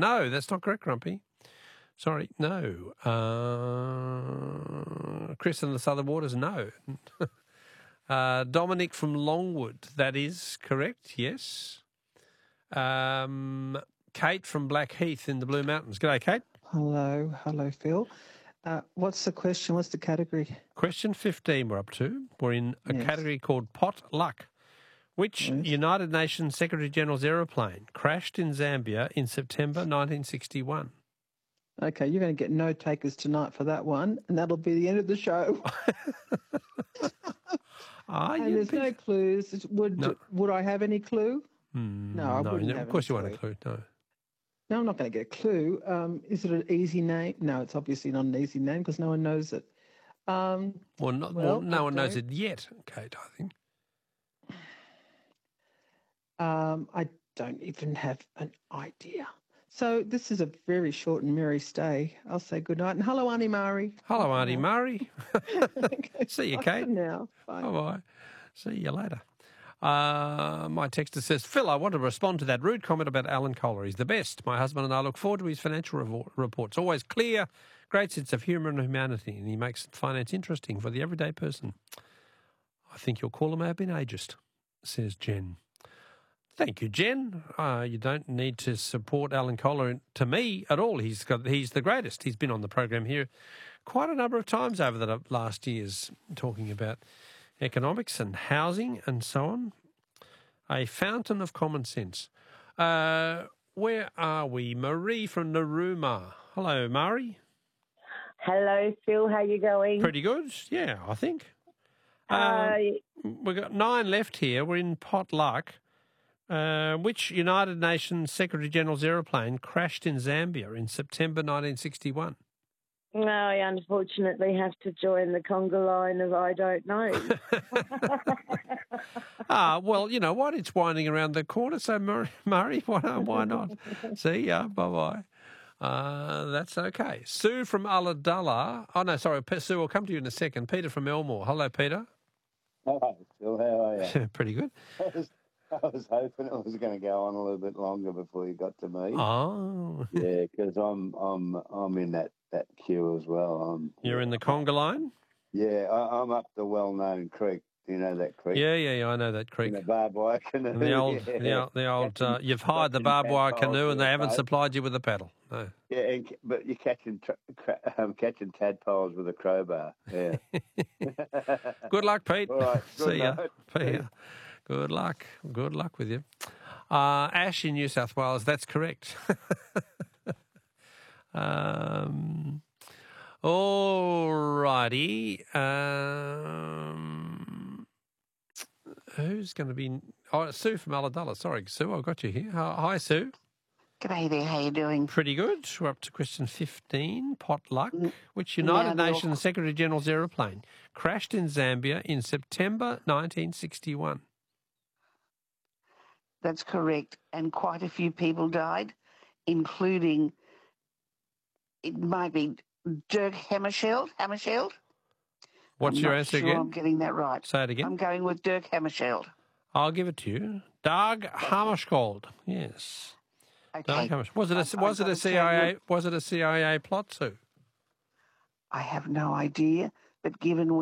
No, that's not correct, Grumpy. Sorry, no. Chris and the Southern Waters, no. Dominic from Longwood, that is correct, yes. Kate from Blackheath in the Blue Mountains. G'day, Kate. Hello, Phil. What's the question? What's the category? Question 15 we're up to. We're in a category called Pot Luck. Which United Nations Secretary-General's aeroplane crashed in Zambia in September 1961? Okay, you're going to get no takers tonight for that one, and that'll be the end of the show. And there's no clues. Would I have any clue? No, I wouldn't have. Of course you won't have a clue, no. No, I'm not going to get a clue. Is it an easy name? No, it's obviously not an easy name because no one knows it. No one knows it yet, Kate, I think. I don't even have an idea. So this is a very short and merry stay. I'll say good night. And hello, Auntie Mari. Hello, Auntie Mari. See you, Kate. Now. Bye. Bye-bye. See you later. My texter says, Phil, I want to respond to that rude comment about Alan Kohler. He's the best. My husband and I look forward to his financial reports. Always clear, great sense of humour and humanity, and he makes finance interesting for the everyday person. I think your caller may have been ageist, says Jen. Thank you, Jen. You don't need to support Alan Kohler to me at all. He's the greatest. He's been on the program here quite a number of times over the last years talking about economics and housing and so on. A fountain of common sense. Where are we? Marie from Narooma. Hello, Marie. Hello, Phil. How you going? Pretty good. Yeah, I think. We've got 9 left here. We're in pot luck. Which United Nations Secretary-General's aeroplane crashed in Zambia in September 1961? No, I unfortunately have to join the conga line of I don't know. Well, you know what? It's winding around the corner, so Murray, why not? See ya, bye-bye. That's okay. Sue from Ulladulla. Oh, no, sorry, Sue, I'll come to you in a second. Peter from Elmore. Hello, Peter. Hello, Phil. How are you? Pretty good. I was hoping it was going to go on a little bit longer before you got to me. Oh. Yeah, because I'm in that queue as well. You're in the conga line? Yeah, I'm up the well-known creek. Do you know that creek? Yeah, I know that creek. In the barbed wire canoe. And the old, you've hired the barbed wire canoe and they haven't supplied you with a paddle. No. Yeah, but you're catching tadpoles with a crowbar. Yeah. Good luck, Pete. All right. See ya. Good luck. Good luck with you. Ash in New South Wales, that's correct. All righty. Who's going to be... Oh, Sue from Ulladulla. Sorry, Sue, I've got you here. Hi, Sue. G'day there, how you doing? Pretty good. We're up to question 15, pot luck. Which United Nations Secretary-General's aeroplane crashed in Zambia in September 1961? That's correct, and quite a few people died, including, it might be Dirk Hammarskjöld. What's your answer again? I'm getting that right. Say it again. I'm going with Dirk Hammarskjöld. I'll give it to you. Dag Hammarskjöld. Yes. Okay. Was it a CIA plot, Sue? I have no idea, but given